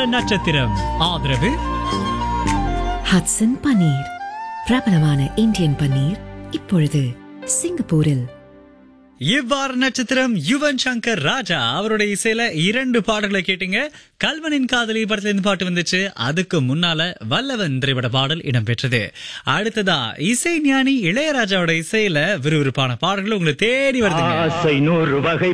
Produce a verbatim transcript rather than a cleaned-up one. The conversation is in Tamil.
நட்சத்திரம். ஆதரவு ஹட்சன் பன்னீர், பிரபலமான இந்தியன் பன்னீர், இப்பொழுது சிங்கப்பூரில். இவ்வாறு நட்சத்திரம் யுவன் சங்கர் ராஜா அவருடைய இசையில இரண்டு பாடல்களை கேட்டீங்க. கல்வனின் காதலி படத்துல இருந்து பாட்டு வந்துச்சு. அதுக்கு முன்னால வல்லவன் திரைப்பட பாடல் இடம்பெற்றது. அடுத்ததா இசை ஞானி இளையராஜாவோட இசையில விறுவிறுப்பான பாடல்கள் உங்களை தேடி வருதுங்க. ஆசை நூறு வகை